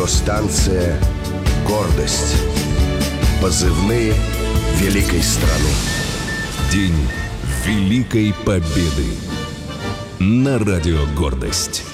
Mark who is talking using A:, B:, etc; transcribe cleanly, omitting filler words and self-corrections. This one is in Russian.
A: Радиостанция «Гордость». Позывные великой страны.
B: День Великой Победы. На радио «Гордость».